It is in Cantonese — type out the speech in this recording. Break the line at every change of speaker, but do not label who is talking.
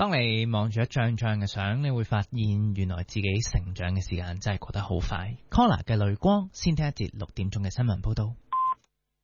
當你望住一張張嘅相，你會發現原來自己成長嘅時間真係過得好快。Collar 嘅淚光，先聽一節6點鐘嘅新聞報道。